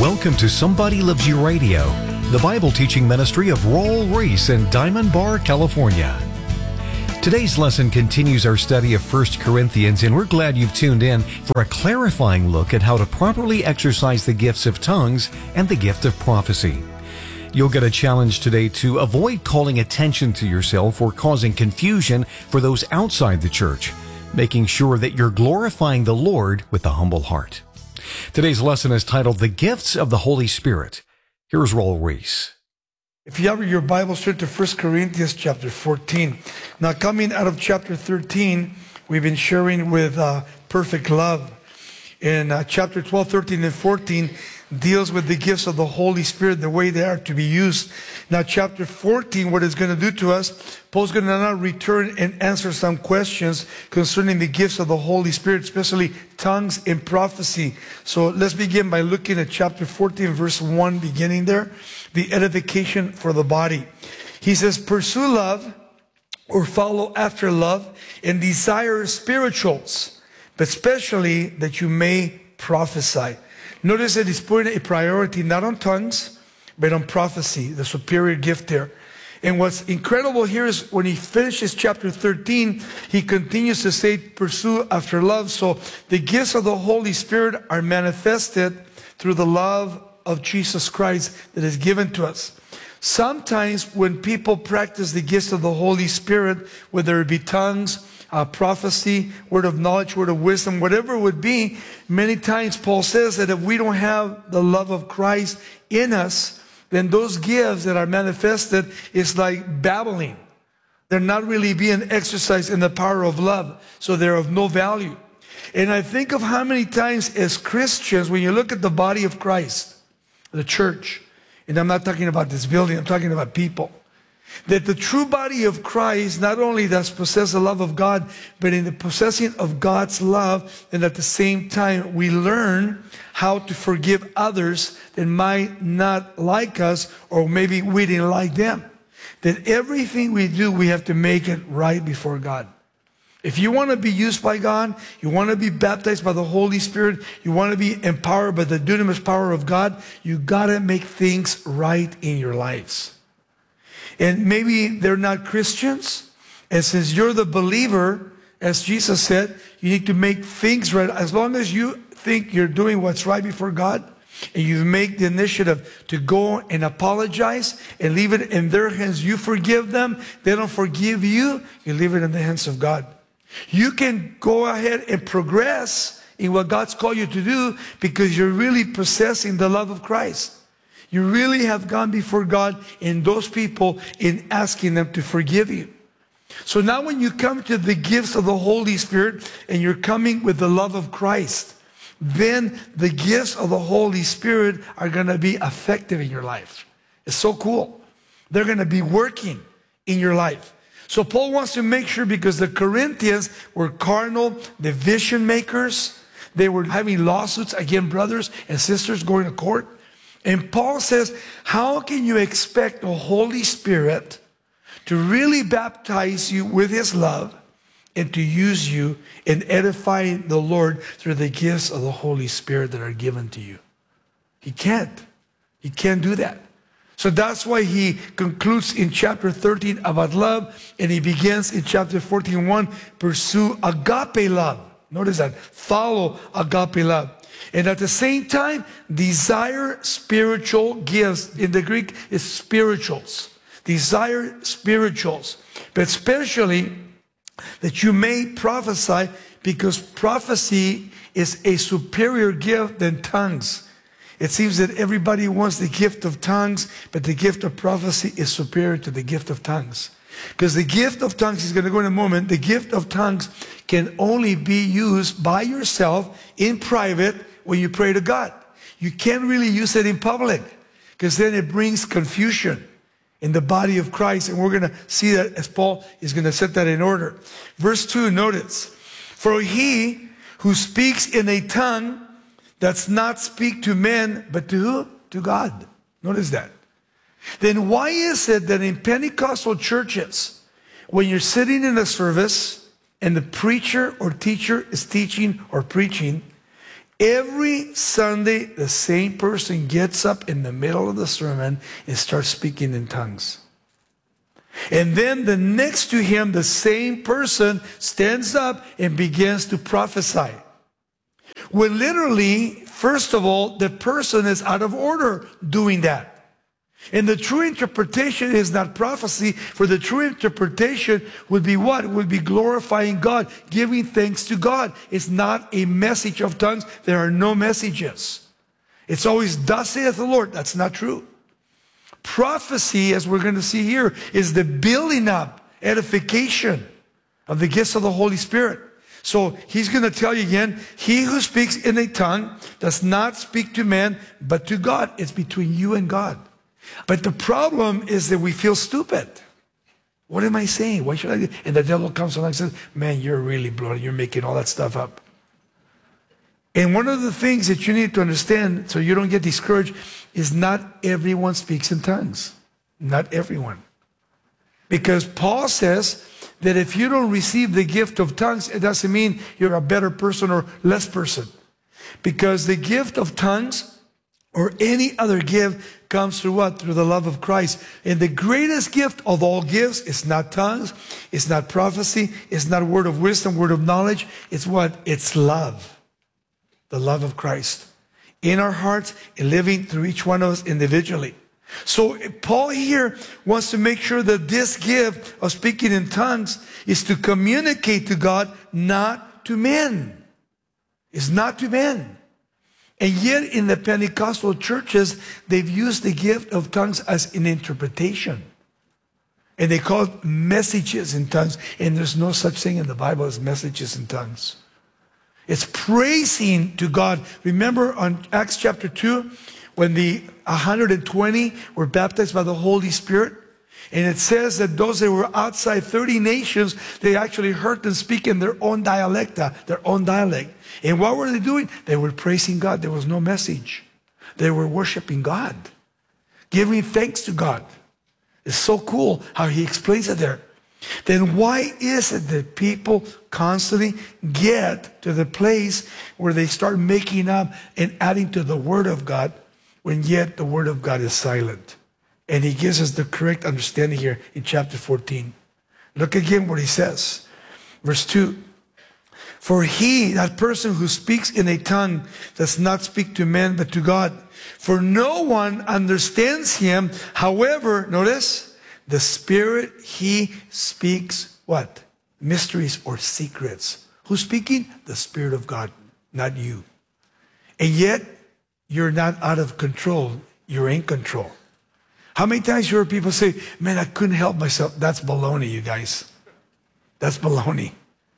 Welcome to Somebody Loves You Radio, the Bible teaching ministry of Raul Ries in Diamond Bar, California. Today's lesson continues our study of 1 Corinthians, and we're glad you've tuned in for a clarifying look at how to properly exercise the gifts of tongues and the gift of prophecy. You'll get a challenge today to avoid calling attention to yourself or causing confusion for those outside the church, making sure that you're glorifying the Lord with a humble heart. Today's lesson is titled, The Gifts of the Holy Spirit. Here's Raul Ries. If you have your Bible, straight to 1 Corinthians chapter 14. Now, coming out of chapter 13, we've been sharing with perfect love. In chapter 12, 13, and 14 deals with the gifts of the Holy Spirit, the way they are to be used. Now, chapter 14, what it's going to do to us, Paul's going to now return and answer some questions concerning the gifts of the Holy Spirit, especially tongues and prophecy. So let's begin by looking at chapter 14, verse 1, beginning there, the edification for the body. He says, pursue love, or follow after love, and desire spirituals, but especially that you may prophesy. Notice that he's putting a priority not on tongues, but on prophecy, the superior gift there. And what's incredible here is when he finishes chapter 13, he continues to say, pursue after love. So the gifts of the Holy Spirit are manifested through the love of Jesus Christ that is given to us. Sometimes when people practice the gifts of the Holy Spirit, whether it be tongues, prophecy, word of knowledge, word of wisdom, whatever it would be, many times Paul says that if we don't have the love of Christ in us, then those gifts that are manifested is like babbling. They're not really being exercised in the power of love, so they're of no value. And I think of how many times as Christians, when you look at the body of Christ, the church, and I'm not talking about this building, I'm talking about people, that the true body of Christ not only does possess the love of God, but in the possessing of God's love, and at the same time we learn how to forgive others that might not like us, or maybe we didn't like them. That everything we do, we have to make it right before God. If you want to be used by God, you want to be baptized by the Holy Spirit, you want to be empowered by the dunamis power of God, you got to make things right in your lives. And maybe they're not Christians. And since you're the believer, as Jesus said, you need to make things right. As long as you think you're doing what's right before God, and you make the initiative to go and apologize and leave it in their hands, you forgive them, they don't forgive you, you leave it in the hands of God. You can go ahead and progress in what God's called you to do because you're really possessing the love of Christ. You really have gone before God and those people in asking them to forgive you. So now when you come to the gifts of the Holy Spirit and you're coming with the love of Christ, then the gifts of the Holy Spirit are going to be effective in your life. It's so cool. They're going to be working in your life. So Paul wants to make sure, because the Corinthians were carnal, division makers. They were having lawsuits against brothers and sisters going to court. And Paul says, how can you expect the Holy Spirit to really baptize you with His love and to use you in edifying the Lord through the gifts of the Holy Spirit that are given to you? He can't. He can't do that. So that's why he concludes in chapter 13 about love, and he begins in chapter 14:1, pursue agape love. Notice that. Follow agape love. And at the same time, desire spiritual gifts. In the Greek, it's spirituals. Desire spirituals. But especially that you may prophesy, because prophecy is a superior gift than tongues. It seems that everybody wants the gift of tongues, but the gift of prophecy is superior to the gift of tongues. Because the gift of tongues, he's going to go in a moment, the gift of tongues can only be used by yourself in private when you pray to God. You can't really use it in public, because then it brings confusion in the body of Christ. And we're going to see that as Paul is going to set that in order. Verse 2, notice, for he who speaks in a tongue does not speak to men, but to who? To God. Notice that. Then why is it that in Pentecostal churches, when you're sitting in a service and the preacher or teacher is teaching or preaching, Every Sunday, the same person gets up in the middle of the sermon and starts speaking in tongues. And then the next to him, the same person stands up and begins to prophesy. When literally, first of all, the person is out of order doing that. And the true interpretation is not prophecy, for the true interpretation would be what? It would be glorifying God, giving thanks to God. It's not a message of tongues. There are no messages. It's always, thus saith the Lord. That's not true. Prophecy, as we're going to see here, is the building up, edification of the gifts of the Holy Spirit. So he's going to tell you again, he who speaks in a tongue does not speak to man, but to God. It's between you and God. But the problem is that we feel stupid. What am I saying? Why should I do? And the devil comes along and says, man, you're really bloated. You're making all that stuff up. And one of the things that you need to understand so you don't get discouraged is not everyone speaks in tongues. Not everyone. Because Paul says that if you don't receive the gift of tongues, it doesn't mean you're a better person or less person. Because the gift of tongues or any other gift comes through what? Through the love of Christ. And the greatest gift of all gifts is not tongues, it's not prophecy, it's not word of wisdom, word of knowledge. It's what? It's love. The love of Christ in our hearts and living through each one of us individually. So Paul here wants to make sure that this gift of speaking in tongues is to communicate to God, not to men. It's not to men. And yet in the Pentecostal churches, they've used the gift of tongues as an interpretation. And they call it messages in tongues. And there's no such thing in the Bible as messages in tongues. It's praising to God. Remember on Acts chapter 2, when the 120 were baptized by the Holy Spirit? And it says that those that were outside 30 nations, they actually heard them speak in their own dialect. And what were they doing? They were praising God. There was no message. They were worshiping God, giving thanks to God. It's so cool how he explains it there. Then why is it that people constantly get to the place where they start making up and adding to the Word of God, when yet the Word of God is silent? And he gives us the correct understanding here in chapter 14. Look again what he says. Verse 2. For he, that person who speaks in a tongue, does not speak to men but to God. For no one understands him. However, notice, the Spirit, he speaks what? Mysteries or secrets. Who's speaking? The Spirit of God, not you. And yet, you're not out of control. You're in control. How many times you heard people say, man, I couldn't help myself? That's baloney, you guys. That's baloney.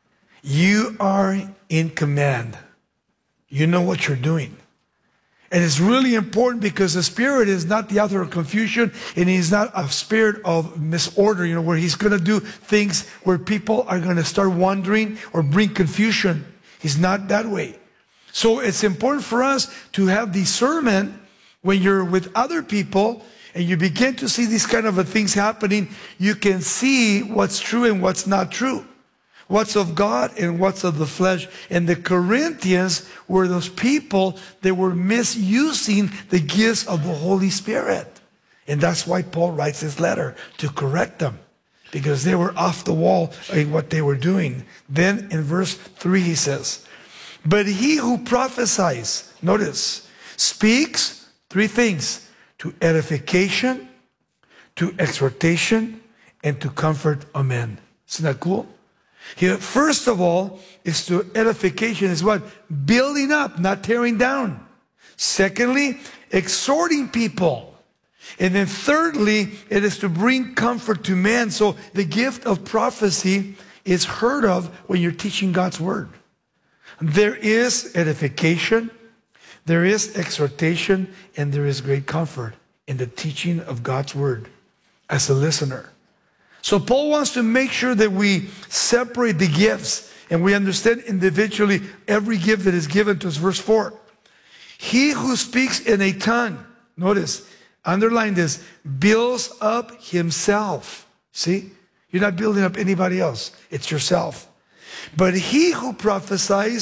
You are in command. You know what you're doing. And it's really important because the Spirit is not the author of confusion, and he's not a spirit of misorder, where he's going to do things where people are going to start wondering or bring confusion. He's not that way. So it's important for us to have discernment when you're with other people and you begin to see these kind of things happening. You can see what's true and what's not true. What's of God and what's of the flesh. And the Corinthians were those people that were misusing the gifts of the Holy Spirit. And that's why Paul writes this letter, to correct them, because they were off the wall in what they were doing. Then in verse 3 he says, but he who prophesies, notice, speaks three things: to edification, to exhortation, and to comfort of men. Isn't that cool? Here, first of all, is to edification, is what? Building up, not tearing down. Secondly, exhorting people. And then thirdly, it is to bring comfort to man. So the gift of prophecy is heard of when you're teaching God's word. There is edification, there is exhortation, and there is great comfort in the teaching of God's word as a listener. So Paul wants to make sure that we separate the gifts and we understand individually every gift that is given to us. Verse 4. He who speaks in a tongue, notice, underline this, builds up himself. See? You're not building up anybody else. It's yourself. But he who prophesies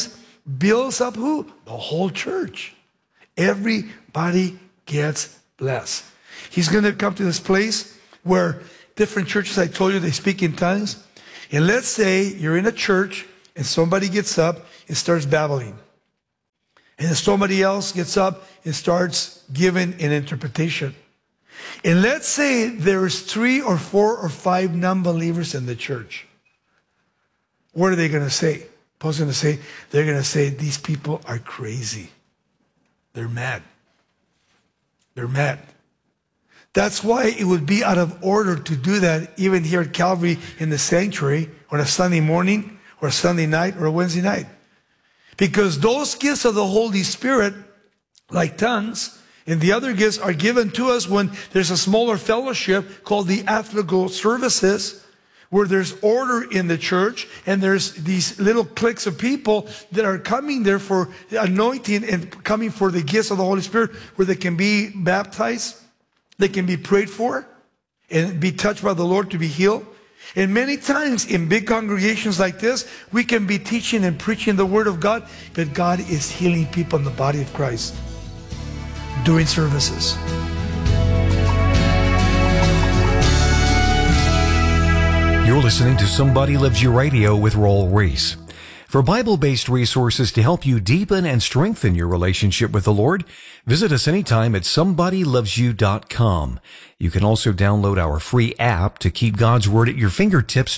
builds up who? The whole church. Everybody gets blessed. He's going to come to this place where different churches, I told you, they speak in tongues. And let's say you're in a church and somebody gets up and starts babbling. And then somebody else gets up and starts giving an interpretation. And let's say there's 3 or 4 or 5 non-believers in the church. What are they going to say? Paul's going to say, they're going to say, these people are crazy. They're mad. They're mad. That's why it would be out of order to do that even here at Calvary in the sanctuary on a Sunday morning or a Sunday night or a Wednesday night. Because those gifts of the Holy Spirit, like tongues, and the other gifts are given to us when there's a smaller fellowship called the afterglow services, where there's order in the church and there's these little cliques of people that are coming there for anointing and coming for the gifts of the Holy Spirit, where they can be baptized, they can be prayed for, and be touched by the Lord to be healed. And many times in big congregations like this, we can be teaching and preaching the Word of God, but God is healing people in the body of Christ during services. You're listening to Somebody Loves You Radio with Roel Reese. For Bible-based resources to help you deepen and strengthen your relationship with the Lord, visit us anytime at somebodylovesyou.com. You can also download our free app to keep God's Word at your fingertips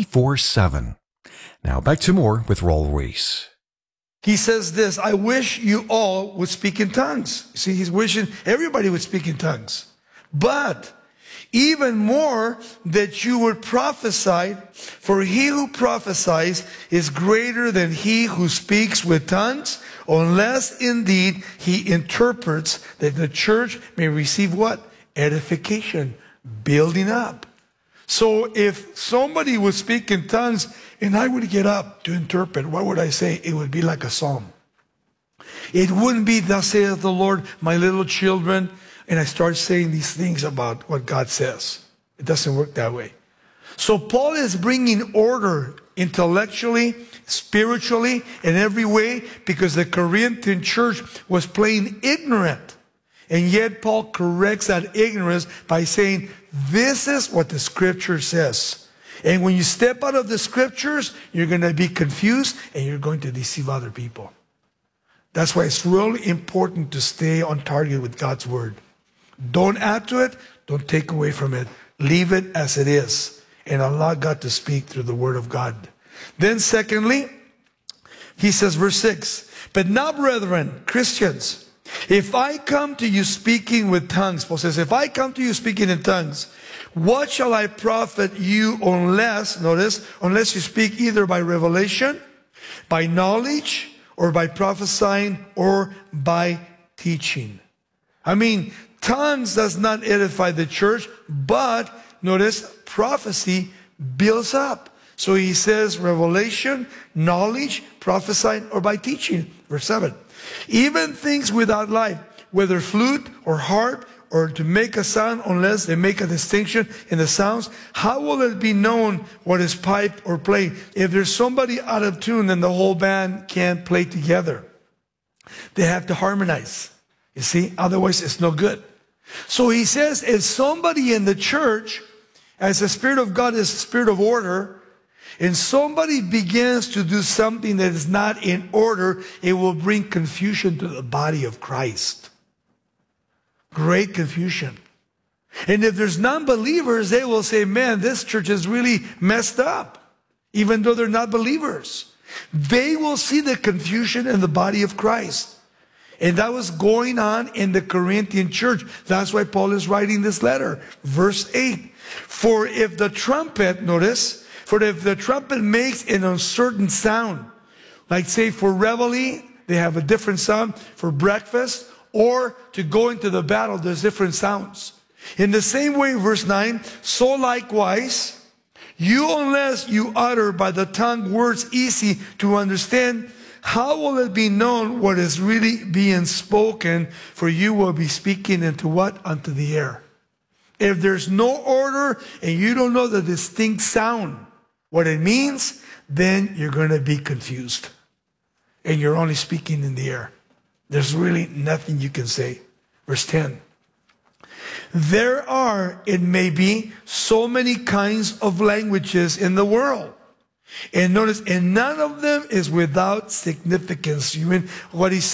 24/7. Now back to more with Roel Reese. He says this, I wish you all would speak in tongues. See, he's wishing everybody would speak in tongues. But even more that you would prophesy, for he who prophesies is greater than he who speaks with tongues, unless indeed he interprets, that the church may receive what? Edification, building up. So if somebody would speak in tongues and I would get up to interpret, what would I say? It would be like a psalm. It wouldn't be, thus saith the Lord, my little children, and I start saying these things about what God says. It doesn't work that way. So Paul is bringing order intellectually, spiritually, in every way, because the Corinthian church was plain ignorant. And yet Paul corrects that ignorance by saying, this is what the Scripture says. And when you step out of the Scriptures, you're going to be confused and you're going to deceive other people. That's why it's really important to stay on target with God's Word. Don't add to it. Don't take away from it. Leave it as it is. And allow God to speak through the Word of God. Then secondly, he says, verse 6, but now, brethren, Christians, if I come to you speaking with tongues, Paul says, if I come to you speaking in tongues, what shall I profit you unless, notice, unless you speak either by revelation, by knowledge, or by prophesying, or by teaching? I mean, tongues does not edify the church, but notice, prophecy builds up. So he says revelation, knowledge, prophesying, or by teaching. Verse 7. Even things without life, whether flute or harp, or to make a sound, unless they make a distinction in the sounds, how will it be known what is piped or played? If there's somebody out of tune, then the whole band can't play together. They have to harmonize. You see, otherwise it's no good. So he says, if somebody in the church, as the Spirit of God is the Spirit of order, and somebody begins to do something that is not in order, it will bring confusion to the body of Christ. Great confusion. And if there's non-believers, they will say, man, this church is really messed up, even though they're not believers. They will see the confusion in the body of Christ. And that was going on in the Corinthian church. That's why Paul is writing this letter. Verse 8. For if the trumpet, notice, for if the trumpet makes an uncertain sound, like say for reveille, they have a different sound, for breakfast, or to go into the battle, there's different sounds. In the same way, verse 9, so likewise, you unless you utter by the tongue words easy to understand, how will it be known what is really being spoken? For you will be speaking into what? Unto the air. If there's no order and you don't know the distinct sound, what it means, then you're going to be confused. and you're only speaking in the air. There's really nothing you can say. Verse 10. There are, it may be, so many kinds of languages in the world. And notice, and none of them is without significance. You mean what he's